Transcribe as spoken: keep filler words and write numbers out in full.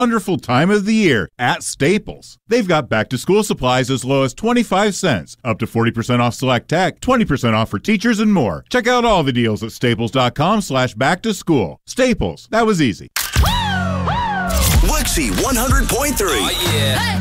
Wonderful time of the year at Staples. They've got back-to-school supplies as low as twenty-five cents, up to forty percent off select tech, twenty percent off for teachers, and more. Check out all the deals at staples.com slash back-to-school. Staples. That was easy. Wixie one hundred point three. Oh, yeah. Hey.